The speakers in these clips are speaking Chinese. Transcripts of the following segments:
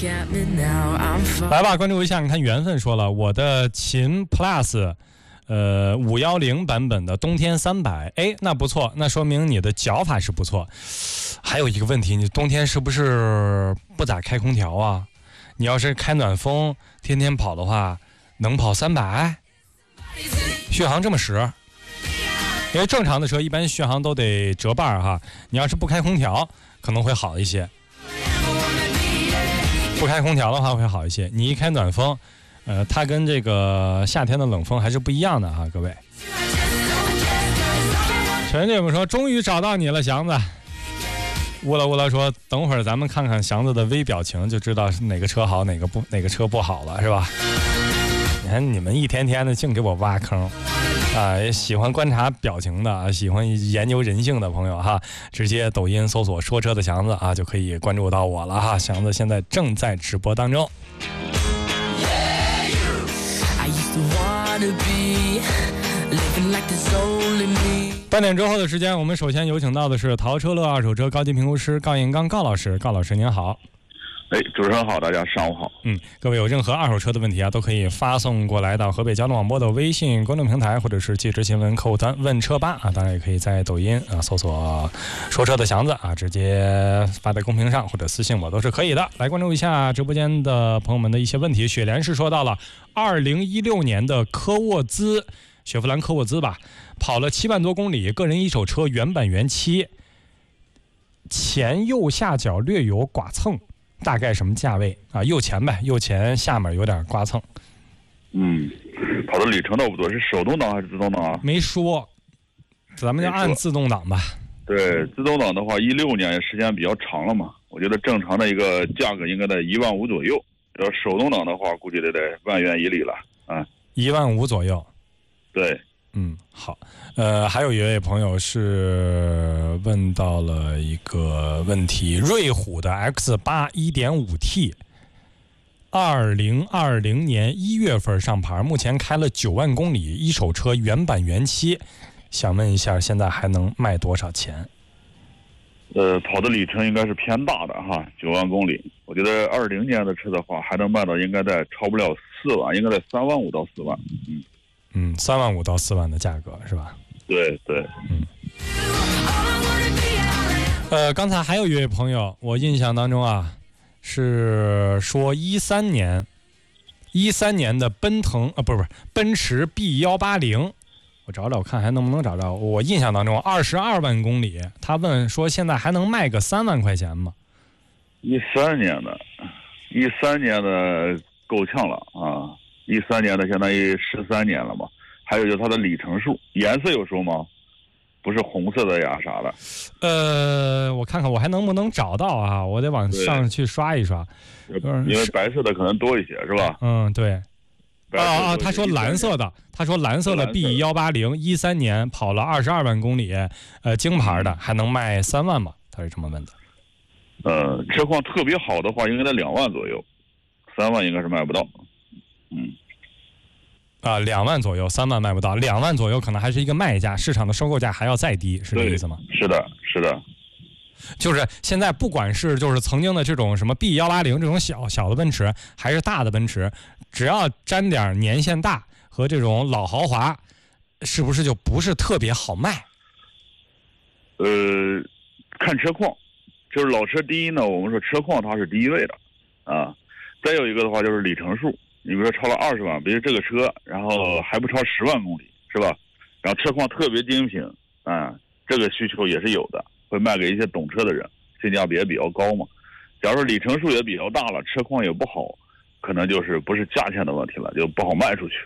来吧，关注一下，你看缘分说了，我的秦 Plus。510版本的冬天300，哎，那不错，那说明你的脚法是不错。还有一个问题，你冬天是不是不咋开空调啊？你要是开暖风，天天跑的话，能跑300？续航这么实，因为正常的车一般续航都得折半哈。你要是不开空调，可能会好一些。不开空调的话会好一些。你一开暖风。它跟这个夏天的冷风还是不一样的哈，各位。陈姐们说，终于找到你了，祥子。乌拉乌拉说，等会儿咱们看看祥子的微表情，就知道是哪个车好，哪个车不好了，是吧？你看你们一天天的净给我挖坑啊！喜欢观察表情的啊，喜欢研究人性的朋友哈，直接抖音搜索说车的祥子啊，就可以关注到我了哈。祥子现在正在直播当中。半点之后的时间，我们首先有请到的是淘车乐二手车高级评估师高彦刚高老师。高老师您好。 主持人好，大家上午好。 各位有任何二手车的问题啊，都可以发送过来到河北交通广播的微信公众平台，或者是即时新闻客户端问车吧啊，当然也可以在抖音啊搜索说车的祥子啊，直接发在公屏上或者私信我都是可以的。来关注一下直播间的朋友们的一些问题。雪莲是说到了2016年的科沃兹，雪佛兰科沃兹吧，跑了7万多公里，个人一手车，原版原漆，前右下角略有剐蹭。大概什么价位啊？右前呗，右前下面有点刮蹭。 跑的里程倒不多，是手动挡还是自动挡啊？ 没说，咱们就按自动挡吧。 对，自动挡的话，16年时间比较长了嘛，我觉得正常的一个价格应该在1万5左右。要手动挡的话，估计得1万元以里了啊。 1万5左右。对。好。还有一位朋友是问到了一个问题：瑞虎的 X8 1.5T， 2020年1月份上牌，目前开了9万公里，一手车，原版原漆，想问一下，现在还能卖多少钱？ 跑的里程应该是偏大的哈，9万公里。我觉得20年的车的话，还能卖到应该在超不了4万，应该在3万5到4万。 3万5到4万的价格是吧？ 对。 刚才还有一位朋友，我印象当中啊，是说13年的奔驰 B180，我找找看还能不能找着。我印象当中22万公里，他问说现在还能卖个3万块钱吗 ？13年的够呛了啊！13年的相当于13年了嘛。还有就是它的里程数，颜色有说吗？不是红色的呀啥的？我看看我还能不能找到啊？我得往上去刷一刷。 因为白色的可能多一些，是吧？ 对。他说蓝色的B180 13年跑了22万公里，京牌的还能卖3万吗？他是这么问的。 车况特别好的话，应该在2万左右，3万应该是卖不到。 2万左右，3万卖不到，2万左右可能还是一个卖价，市场的收购价还要再低，是这意思吗？ 是的。 就是现在不管是就是曾经的这种什么 B180 这种小的奔驰，还是大的奔驰，只要沾点年限大和这种老豪华，是不是就不是特别好卖？ 看车况，就是老车第一呢，我们说车况它是第一位的啊，再有一个的话就是里程数。你比如说超了20万，比如这个车，然后还不超10万公里，是吧？然后车况特别精品，这个需求也是有的，会卖给一些懂车的人，性价比也比较高嘛。假如说里程数也比较大了，车况也不好，可能就是不是价钱的问题了，就不好卖出去。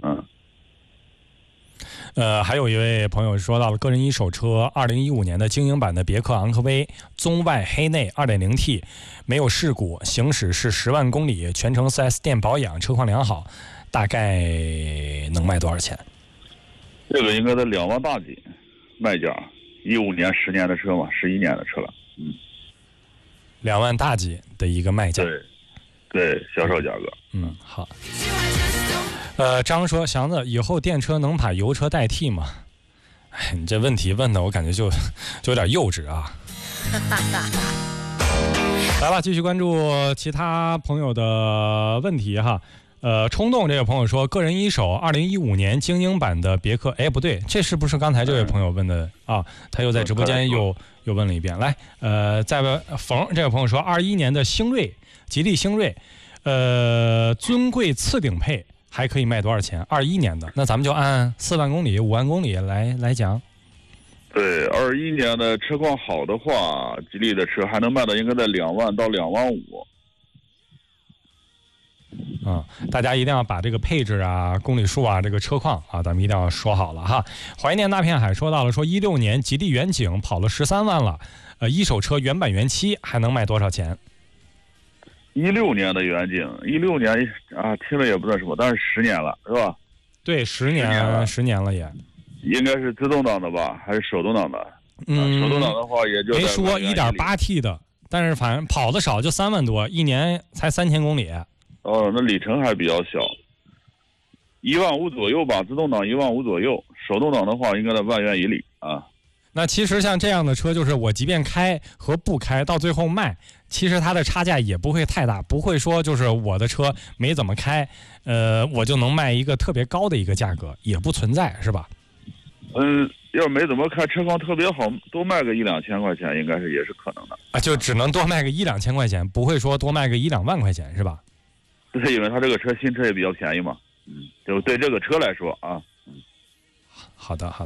还有一位朋友说到了个人一手车2015年的精英版的别克昂科威，棕外黑内 2.0T， 没有事故，行驶是10万公里，全程 4S 店保养，车况良好，大概能卖多少钱？ 这个应该在2万大几卖价，15年10年的车嘛，11年的车了 ，2万大几的一个卖价。 对，销售价格。 好。张说，祥子，以后电车能把油车代替吗？你这问题问的我感觉就有点幼稚啊。 来了，继续关注其他朋友的问题哈。冲动这位朋友说，个人一手2015年精英版的别克，哎，不对，这是不是刚才这位朋友问的啊？他又在直播间又问了一遍。来，再问冯这位朋友说，21年的星锐，吉利星锐，尊贵次顶配还可以卖多少钱？21年的，那咱们就按4万公里、5万公里来讲。 对，21年的车况好的话，吉利的车还能卖到应该在2万到2万5。 大家一定要把这个配置啊、公里数啊、这个车况啊，咱们一定要说好了哈。怀念那片海说到了，说16年吉利远景跑了13万了，一手车原版原漆还能卖多少钱 16年的远景，16年啊，听了也不算什么，但是10年了，是吧？ 对，10年了也。 应该是自动挡的吧，还是手动挡的？手动挡的话也就没说 1.8T 的，但是反正跑的少，就3万多，一年才3000公里。 哦，那里程还比较小，1万5左右吧，自动挡1万5左右，手动挡的话应该在1万元以里啊。 那其实像这样的车，就是我即便开和不开，到最后卖，其实它的差价也不会太大，不会说就是我的车没怎么开，我就能卖一个特别高的一个价格，也不存在，是吧？ 要没怎么开，车况特别好，多卖个1-2千块钱，应该是也是可能的啊，就只能多卖个1-2千块钱，不会说多卖个1-2万块钱，是吧？ 对，因为它这个车新车也比较便宜嘛，就对这个车来说啊， 好的。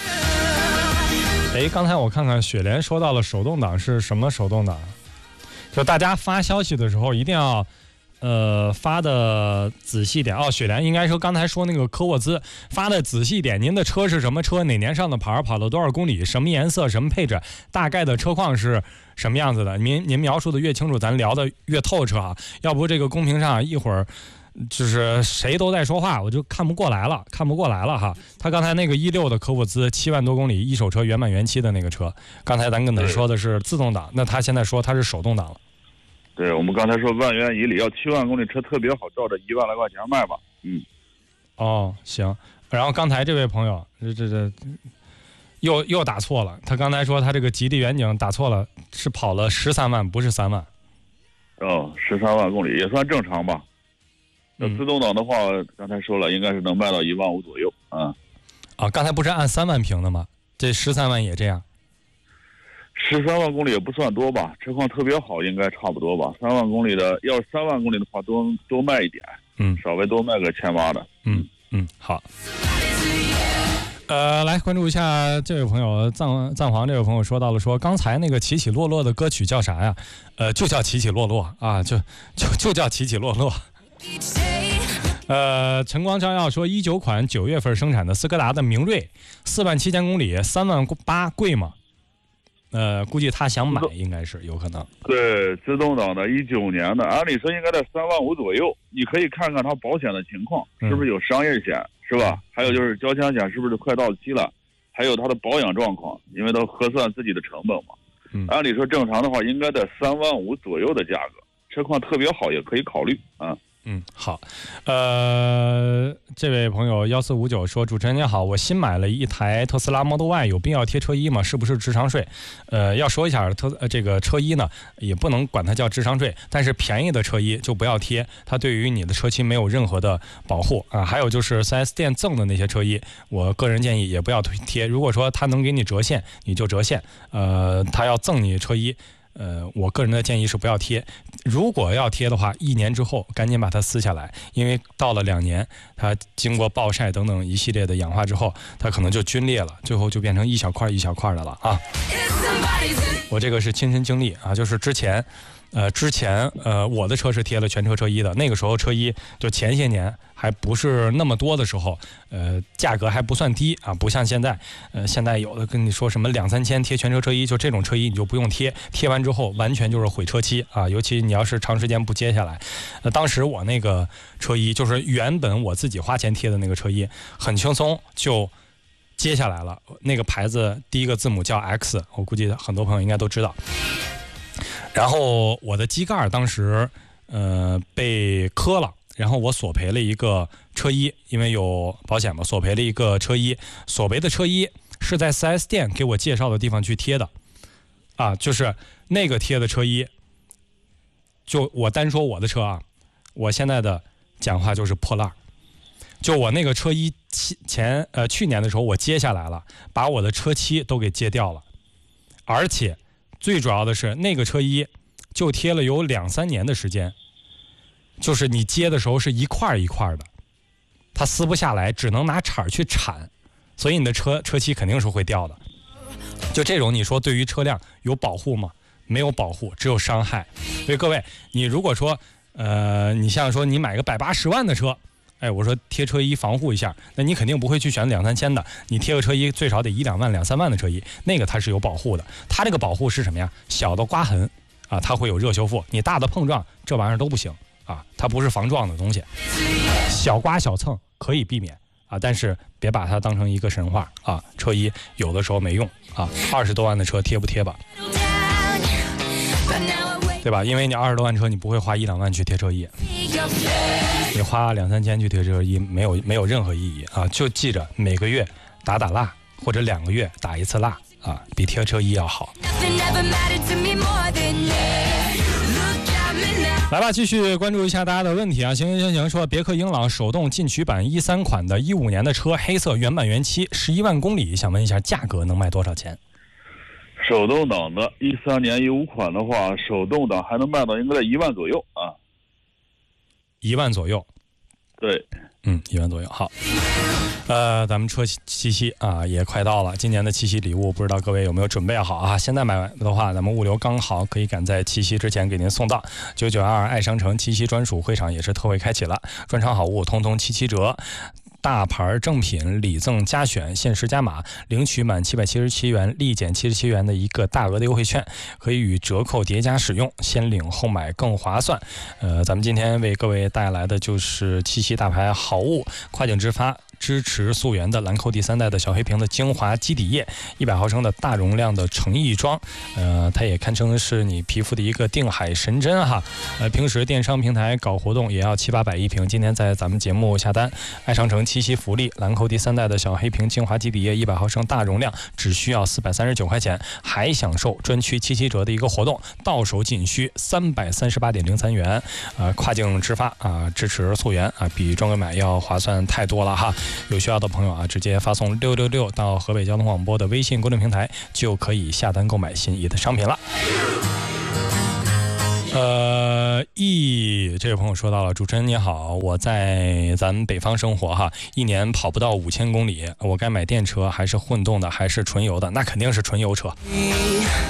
哎，刚才我看看雪莲说到了手动挡是什么手动挡？就大家发消息的时候一定要发的仔细点哦。雪莲应该说刚才说那个科沃兹发的仔细点，您的车是什么车？哪年上的牌？跑了多少公里？什么颜色？什么配置？大概的车况是什么样子的？您描述的越清楚，咱聊的越透彻啊。要不这个公屏上一会儿就是谁都在说话，我就看不过来了哈。他刚才那个16的科沃兹7万多公里一手车原版原漆的那个车，刚才咱跟他说的是自动挡，那他现在说他是手动挡了。 对，我们刚才说1万元以里，要7万公里车特别好，照着1万来块钱卖吧。 哦，行。然后刚才这位朋友这又打错了，他刚才说他这个吉利远景打错了，是跑了13万，不是3万。 哦，13万公里也算正常吧。那自动挡的话，刚才说了，应该是能卖到1万5左右啊。 刚才不是按3万评的吗？这13万也这样。 13万公里也不算多吧，车况特别好，应该差不多吧。3万公里的，要是3万公里的话，多卖一点，稍微多卖个1800的。 好。来关注一下这位朋友藏黄这位朋友说到了，说刚才那个起起落落的歌曲叫啥呀？就叫起起落落啊，就叫起起落落。晨光照耀说19款9月份生产的斯柯达的明锐，4万7000公里，3万8贵吗？估计他想买，应该是有可能。 对，自动挡的19年的，按理说应该在3万5左右。你可以看看它保险的情况，是不是有商业险，是吧？还有就是交强险是不是快到期了？还有它的保养状况，因为都核算自己的成本嘛。按理说正常的话，应该在3万5左右的价格，车况特别好也可以考虑啊。 好，这位朋友1459说，主持人您好，我新买了一台特斯拉 Model Y， 有必要贴车衣吗？是不是智商税？要说一下这个车衣呢，也不能管它叫智商税，但是便宜的车衣就不要贴，它对于你的车漆没有任何的保护啊。还有就是 4S 店赠的那些车衣，我个人建议也不要贴。如果说它能给你折现，你就折现。它要赠你车衣。我个人的建议是不要贴，如果要贴的话，1年之后赶紧把它撕下来，因为到了2年，它经过暴晒等等一系列的氧化之后，它可能就皲裂了，最后就变成一小块一小块的了啊。我这个是亲身经历啊，就是之前我的车是贴了全车车衣的，那个时候车衣就前些年还不是那么多的时候，价格还不算低啊，不像现在，现在有的跟你说什么2-3千贴全车车衣，就这种车衣你就不用贴，贴完之后完全就是毁车漆啊，尤其你要是长时间不揭下来。当时我那个车衣就是原本我自己花钱贴的那个车衣，很轻松就揭下来了，那个牌子第一个字母叫 X， 我估计很多朋友应该都知道。然后我的机盖当时被磕了，然后我索赔了一个车衣，因为有保险嘛，索赔了一个车衣。索赔的车衣是在 4S 店给我介绍的地方去贴的啊，就是那个贴的车衣就我单说我的车啊，我现在的讲话就是破烂。就我那个车衣去年的时候我接下来了，把我的车漆都给揭掉了，而且最主要的是那个车衣就贴了有2-3年的时间，就是你接的时候是一块一块的，它撕不下来，只能拿铲去铲，所以你的车漆肯定是会掉的。就这种你说对于车辆有保护吗？没有保护，只有伤害。所以各位，你如果说你像说你买个180万的车，我说贴车衣防护一下，那你肯定不会去选2-3千的，你贴个车衣最少得1-2万、2-3万的车衣，那个它是有保护的。它这个保护是什么呀？小的刮痕啊，它会有热修复，你大的碰撞这玩意儿都不行啊，它不是防撞的东西。小刮小蹭可以避免啊，但是别把它当成一个神话啊。车衣有的时候没用啊，20多万的车贴不贴吧？对吧？因为你20多万车，你不会花1-2万去贴车衣，你花2-3千去贴车衣没有任何意义啊！就记着每个月打蜡，或者2个月打一次蜡啊，比贴车衣要好。来吧，继续关注一下大家的问题啊！行，说别克英朗手动进取版13款的15年的车，黑色原版原漆，11万公里，想问一下价格能卖多少钱？ 手动挡的13年15款的话，手动挡还能卖到应该在1万左右啊。 1万左右。 对。 1万左右。好。咱们车七夕啊也快到了，今年的七夕礼物不知道各位有没有准备好啊？现在买的话，咱们物流刚好可以赶在七夕之前给您送到。992爱商城七夕专属会场也是特惠开启了，专场好物通通7折。大牌正品礼赠加选，限时加码，领取满777元立减77元的一个大额的优惠券，可以与折扣叠加使用，先领后买更划算。咱们今天为各位带来的就是七夕大牌好物，跨境直发支持溯源的兰蔻第3代的小黑瓶的精华基底液，100毫升的大容量的诚意装，它也堪称是你皮肤的一个定海神针哈。平时电商平台搞活动也要700-800一瓶，今天在咱们节目下单，爱商城七夕福利兰蔻第3代的小黑瓶精华基底液100毫升大容量，只需要439块钱，还享受专区77折的一个活动，到手仅需338.03元。跨境直发啊，支持溯源啊，比专柜买要划算太多了哈。有需要的朋友啊，直接发送666到河北交通广播的微信公众平台，就可以下单购买心仪的商品了。这位朋友说到了，主持人你好，我在咱们北方生活哈，一年跑不到5000公里，我该买电车还是混动的还是纯油的？那肯定是纯油车。